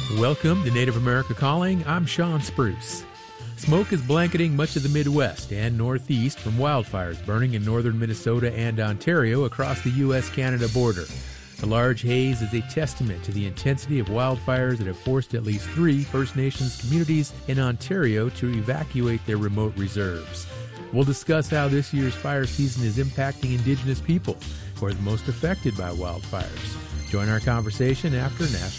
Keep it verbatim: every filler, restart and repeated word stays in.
Welcome to Native America Calling. I'm Sean Spruce. Smoke is blanketing much of the Midwest and Northeast from wildfires burning in northern Minnesota and Ontario across the U S Canada border. The large haze is a testament to the intensity of wildfires that have forced at least three First Nations communities in Ontario to evacuate their remote reserves. We'll discuss how this year's fire season is impacting Indigenous people who are the most affected by wildfires. Join our conversation after National